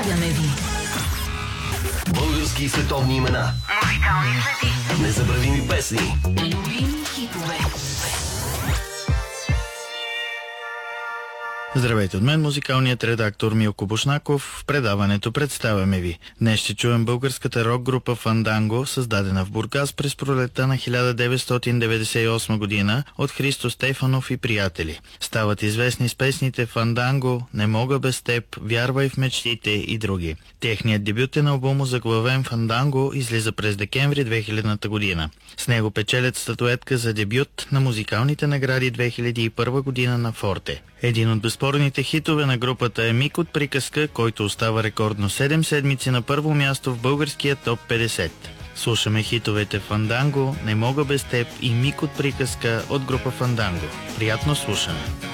Представяме ви български и световни имена, музикални следи, незабравими песни, любими хитове. Здравейте от мен, музикалният редактор Милко Бушнаков. В предаването представяме ви. Днес ще чуем българската рок-група Фанданго, създадена в Бургас през пролетта на 1998 година от Христо Стефанов и приятели. Стават известни с песните Фанданго, Не мога без теб, Вярвай в мечтите и други. Техният дебютен албум, озаглавен Фанданго, излиза през декември 2000 година. С него печелят статуетка за дебют на музикалните награди 2001 година на Форте. Един от безспорните хитове на групата е Мик от приказка, който остава рекордно 7 седмици на първо място в българския топ 50. Слушаме хитовете Фанданго, Не мога без теб и Мик от приказка от група Фанданго. Приятно слушане!